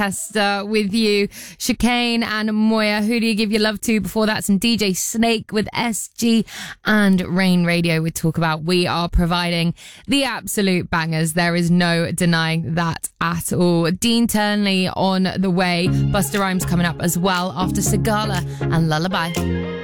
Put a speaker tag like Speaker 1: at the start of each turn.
Speaker 1: with you, Chicane and Moya. Who do you give your love to? Before that, some DJ Snake with SG and Rain Radio with Talk About. We are providing the absolute bangers. There is no denying that at all. Dean Turnley on the way. Busta Rhymes coming up as well after Sigala and Lullaby.